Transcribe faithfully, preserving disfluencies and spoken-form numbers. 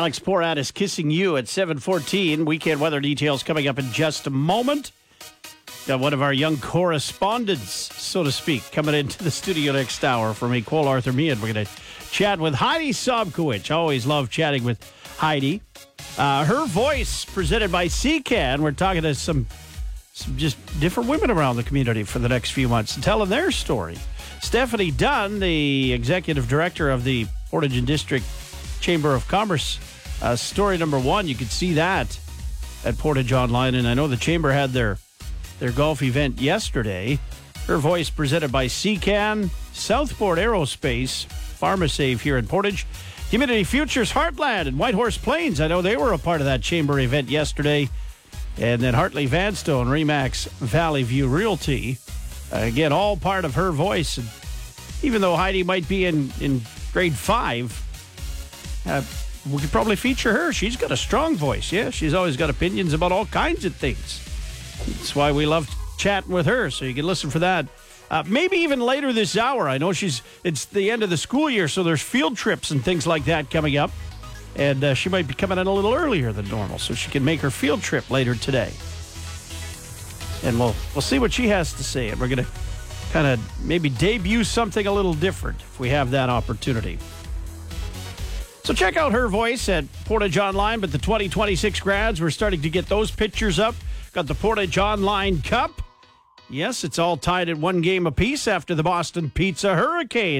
Alex Porat is kissing you at seven fourteen. Weekend weather details coming up in just a moment. Got one of our young correspondents, so to speak, coming into the studio next hour from Equal Arthur Mead. We're going to chat with Heidi Sobkowicz. Always love chatting with Heidi. Uh, her voice presented by C CAN. We're talking to some, some just different women around the community for the next few months and telling their story. Stephanie Dunn, the executive director of the Portage and District Chamber of Commerce. Uh, story number one, you could see that at Portage Online. And I know the Chamber had their their golf event yesterday. Her voice presented by C CAN, Southport Aerospace, PharmaSave here in Portage, Community Futures Heartland and Whitehorse Plains. I know they were a part of that Chamber event yesterday. And then Hartley Vanstone, Remax Valley View Realty. Uh, again, all part of her voice. And even though Heidi might be in, in grade five, uh, we could probably feature her. She's got a strong voice. Yeah, she's always got opinions about all kinds of things. That's why we love chatting with her, so you can listen for that. Uh, maybe even later this hour. I know she's it's the end of the school year, so there's field trips and things like that coming up. And uh, she might be coming in a little earlier than normal, so she can make her field trip later today. And we'll we'll see what she has to say. And we're going to kind of maybe debut something a little different if we have that opportunity. So check out her voice at Portage Online, but the twenty twenty-six grads, we're starting to get those pictures up. Got the Portage Online Cup. Yes, it's all tied at one game apiece after the Boston Pizza Hurricane.